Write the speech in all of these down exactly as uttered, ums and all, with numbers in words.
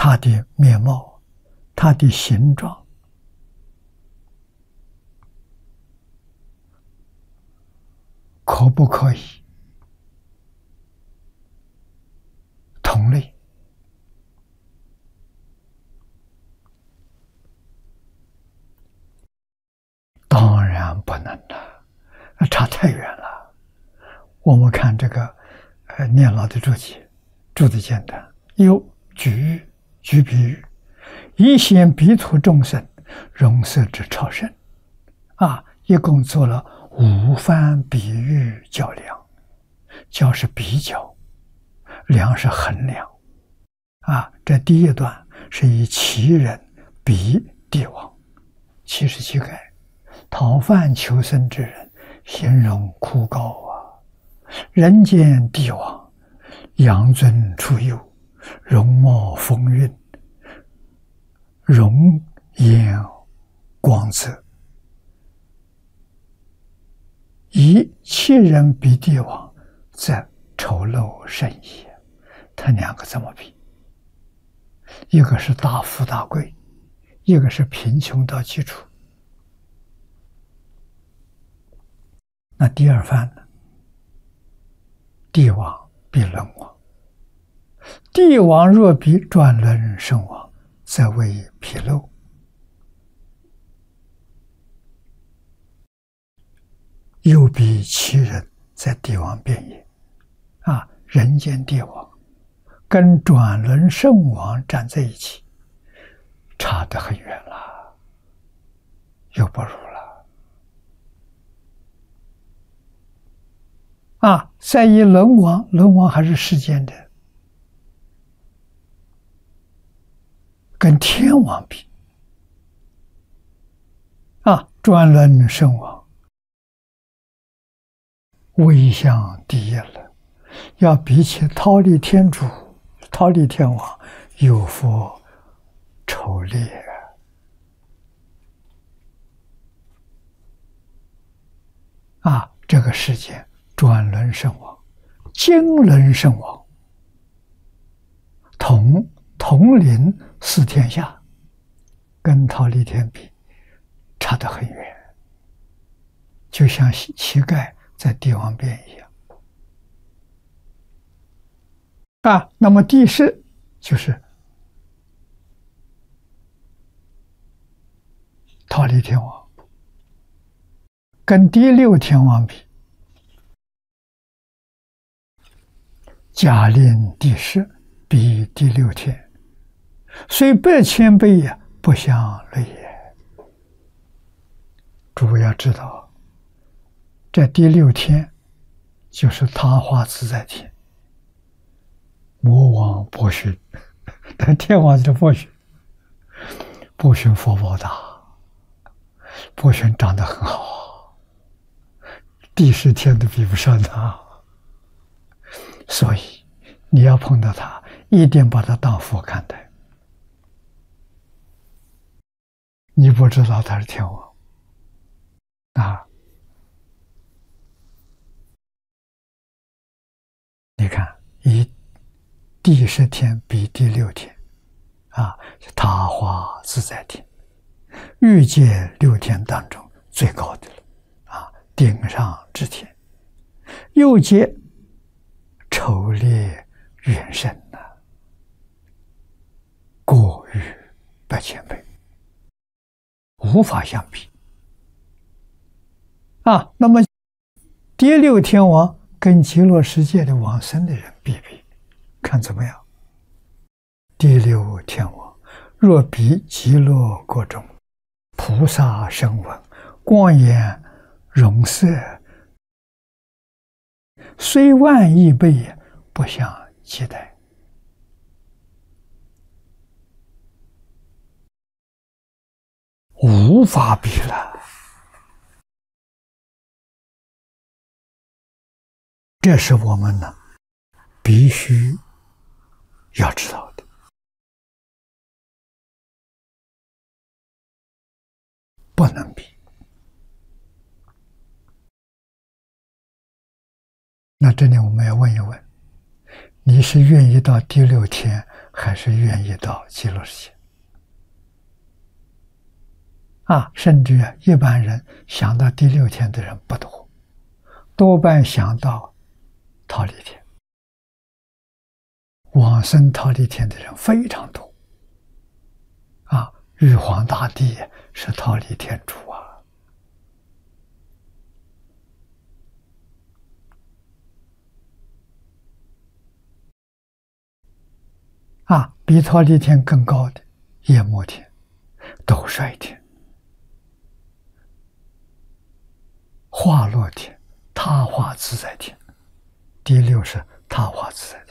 它的面貌、它的形状，可不可以同类？当然不能了，那差太远了。我们看这个呃念老的注解，注的简单，有举喻，举比喻，以显彼土众生容色之超胜啊，一共做了五番比喻较量，较是比较，量是衡量啊。这第一段是以其人比帝王，七十七盖。讨饭求生之人，形容枯槁啊！人间帝王，养尊处优，容貌风韵，容颜光泽。以其人比帝王，则丑陋甚也。他两个怎么比？一个是大富大贵，一个是贫穷到基础。那第二番呢？帝王比轮王，帝王若比转轮圣王，则为纰漏。又比其人，在帝王变也。啊，人间帝王跟转轮圣王站在一起，差得很远了，又不如了。啊，再以轮王，轮王还是世间的，跟天王比，啊，转轮圣王位相第一了，要比起忉利天主、忉利天王有福丑劣啊！这个世间。转轮圣王、经轮圣王统统领四天下，跟忉利天比差得很远，就像乞丐在帝王边一样啊。那么第四就是忉利天王，跟第六天王比。假令第十比第六天，虽百千倍也，不相类也。诸位要知道，这第六天就是他化自在天，魔王波旬，但天王是波旬，波旬佛宝大，波旬长得很好，第十天都比不上他。所以你要碰到他，一定把他当佛看待。你不知道他是天王啊！你看，以第十天比第六天啊，他化自在天，欲界六天当中最高的了啊，顶上之天，又界丑劣远甚呐，过于百千倍，无法相比啊。那么第六天王跟极乐世界的往生的人比比，看怎么样？第六天王若比极乐国中菩萨声闻光颜容色，虽万亿倍也，不相期待。无法比了。这是我们呢必须要知道的。不能比。那这里我们要问一问， 你是愿意到第六天，还是愿意到极乐世界？啊，甚至啊，一般人想到第六天的人不多，多半想到忉利天。往生忉利天的人非常多。啊，玉皇大帝是忉利天主啊。啊，比忉利天更高的夜摩天、斗率天、化乐天、他化自在天，第六是他化自在天。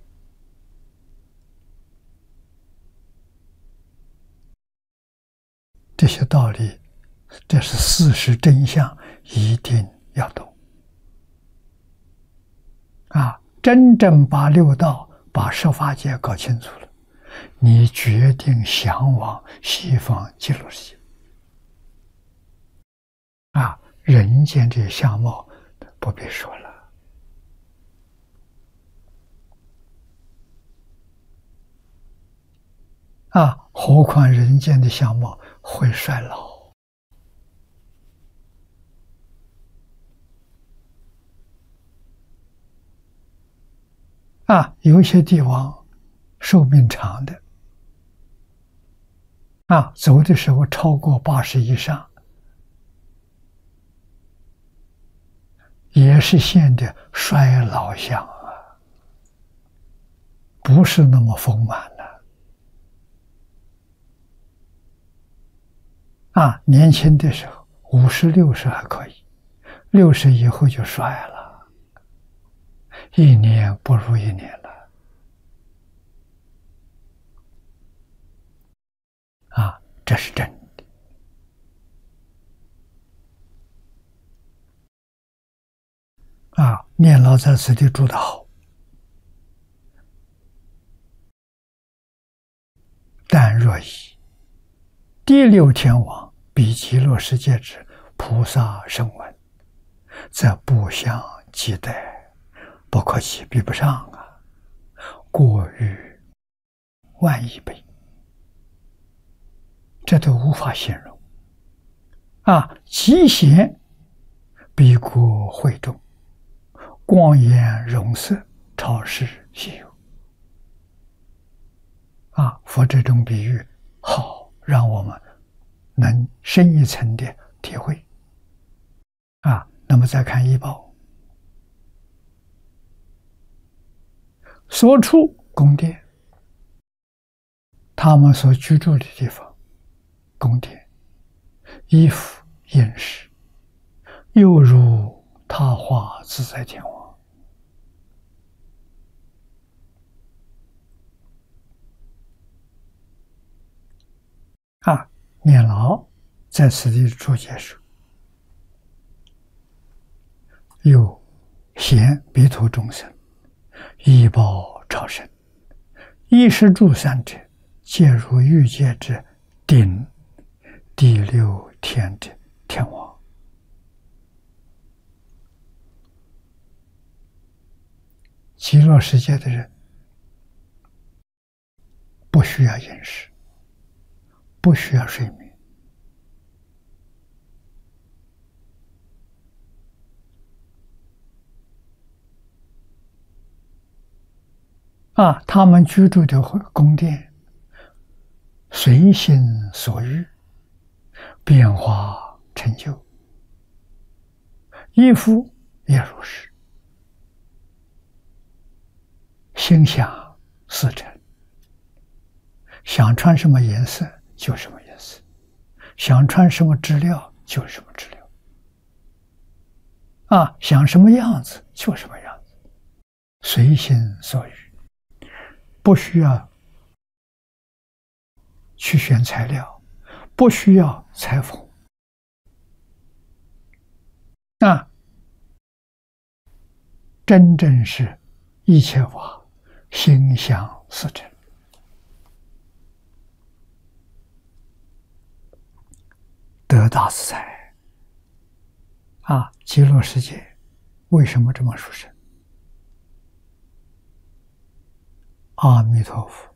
这些道理，这是事实真相，一定要懂。啊，真正把六道、把十法界搞清楚了，你决定向往西方极乐世界。啊，人间这相貌不必说了。啊，何况人间的相貌会衰老。啊，有些地方寿命长的，啊，走的时候超过八十以上，也是现的衰老相啊，不是那么丰满的。啊，年轻的时候五十六十还可以，六十以后就衰了，一年不如一年了。啊，这是真的。啊，念老在此地住得好，但若以第六天王比极乐世界之菩萨声闻，则不相及待，不可及，比不上啊，过于万亿倍，这都无法形容。啊，极贤比国会众，光颜容色，超世稀有。啊，佛这种比喻好，让我们能深一层的体会。啊，那么再看医报，所处宫殿，他们所居住的地方，宫殿，衣服饮食，又如他化自在天王。啊，念老在此地注解说，有贤彼土众生，医报超生，衣食住三者，皆如欲界之顶第六天之天王。极乐世界的人不需要饮食，不需要睡眠，啊，他们居住的宫殿随心所欲，变化成就，衣服也如是，心想事成，想穿什么颜色就什么颜色，想穿什么质料就什么质料，啊，想什么样子就什么样子，随心所欲，不需要去选材料，不需要裁缝，啊，真正是一切法心想事成。得大自在啊！极乐世界为什么这么殊胜？ 阿弥陀佛。